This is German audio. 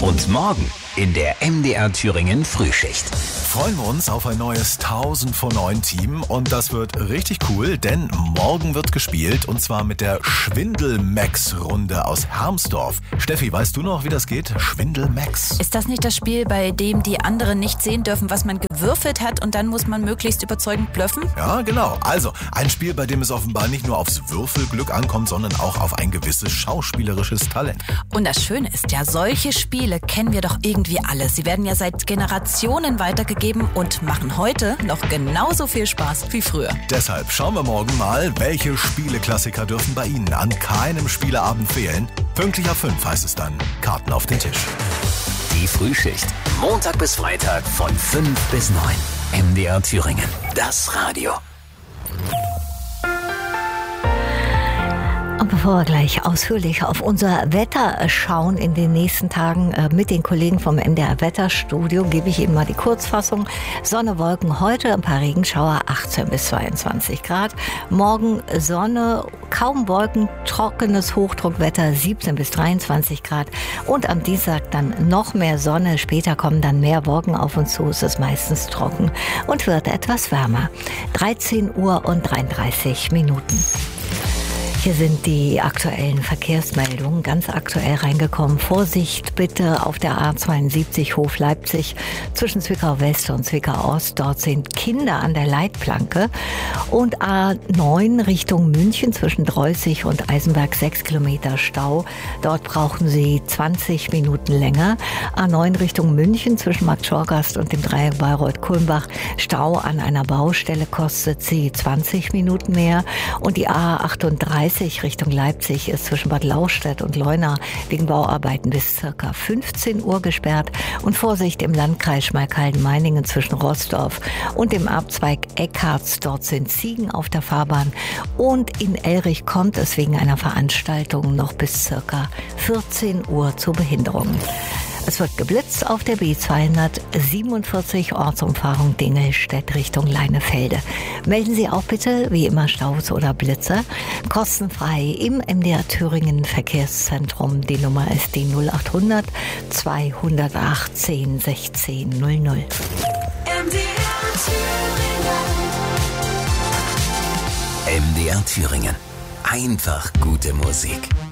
Und morgen in der MDR Thüringen Frühschicht. Freuen wir uns auf ein neues 1000 vor 9 Team und das wird richtig cool, denn morgen wird gespielt und zwar mit der Schwindel-Max-Runde aus Hermsdorf. Steffi, weißt du noch, wie das geht? Schwindel-Max. Ist das nicht das Spiel, bei dem die anderen nicht sehen dürfen, was man gewürfelt hat und dann muss man möglichst überzeugend bluffen? Ja, genau. Also ein Spiel, bei dem es offenbar nicht nur aufs Würfelglück ankommt, sondern auch auf ein gewisses schauspielerisches Talent. Und das Schöne ist ja, solche Spiele kennen wir doch irgendwie alle. Sie werden ja seit Generationen weitergegeben und machen heute noch genauso viel Spaß wie früher. Deshalb schauen wir morgen mal, welche Spieleklassiker dürfen bei Ihnen an keinem Spieleabend fehlen. Pünktlich ab 5 heißt es dann Karten auf den Tisch. Die Frühschicht. Montag bis Freitag von 5 bis 9. MDR Thüringen. Das Radio. Und bevor wir gleich ausführlich auf unser Wetter schauen in den nächsten Tagen mit den Kollegen vom MDR Wetterstudio, gebe ich Ihnen mal die Kurzfassung. Sonne, Wolken, heute ein paar Regenschauer, 18 bis 22 Grad. Morgen Sonne, kaum Wolken, trockenes Hochdruckwetter, 17 bis 23 Grad. Und am Dienstag dann noch mehr Sonne, später kommen dann mehr Wolken auf uns zu, es ist meistens trocken und wird etwas wärmer. 13 Uhr und 33 Minuten. Hier sind die aktuellen Verkehrsmeldungen, ganz aktuell reingekommen. Vorsicht bitte auf der A72 Hof Leipzig zwischen Zwickau West und Zwickau Ost. Dort sind Kinder an der Leitplanke. Und A9 Richtung München zwischen Dreußig und Eisenberg 6 Kilometer Stau. Dort brauchen Sie 20 Minuten länger. A9 Richtung München zwischen Markt Schorgast und dem Dreieck Bayreuth-Kulmbach. Stau an einer Baustelle kostet Sie 20 Minuten mehr. Und die A38 Richtung Leipzig ist zwischen Bad Lauchstädt und Leuna wegen Bauarbeiten bis ca. 15 Uhr gesperrt. Und Vorsicht im Landkreis Schmalkalden-Meiningen zwischen Roßdorf und dem Abzweig Eckharts. Dort sind Ziegen auf der Fahrbahn. Und in Elrich kommt es wegen einer Veranstaltung noch bis ca. 14 Uhr zu Behinderungen. Es wird geblitzt auf der B247 Ortsumfahrung Dingelstedt Richtung Leinefelde. Melden Sie auch bitte, wie immer, Staus oder Blitzer, kostenfrei im MDR Thüringen Verkehrszentrum. Die Nummer ist die 0800 218 16 00. MDR Thüringen. MDR Thüringen. Einfach gute Musik.